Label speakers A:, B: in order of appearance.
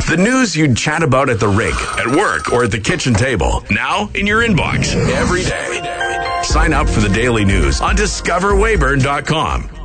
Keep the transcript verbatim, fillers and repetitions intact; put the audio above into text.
A: The news you'd chat about at the rink, at work, or at the kitchen table. Now in your inbox every day. Sign up for the daily news on discover weyburn dot com.